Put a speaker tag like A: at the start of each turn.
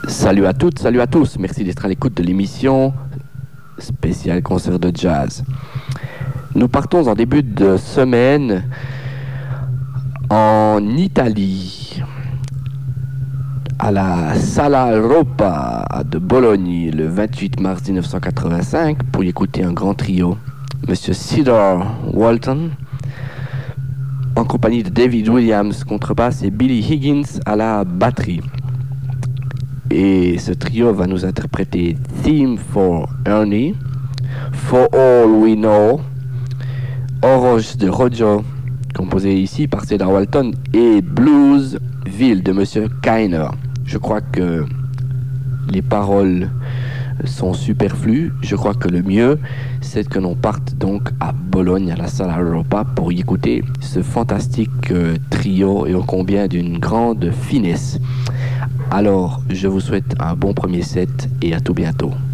A: Salut à toutes, salut à tous. Merci d'être à l'écoute de l'émission spéciale concert de jazz. Nous partons en début de semaine en Italie, à la Sala Europa de Bologne, le 28 mars 1985, pour y écouter un grand trio. Monsieur Cedar Walton, en compagnie de David Williams, contrebasse, et Billy Higgins à la batterie. Et ce trio va nous interpréter Theme for Ernie, For All We Know, Orange de Roger, composé ici par Cedar Walton, et Blues Ville de Monsieur Kainer. Je crois que les paroles sont superflues. Je crois que le mieux, c'est que l'on parte donc à Bologne, à la Sala Europa, pour y écouter ce fantastique trio et ô combien d'une grande finesse. Alors, je vous souhaite un bon premier set et à tout bientôt.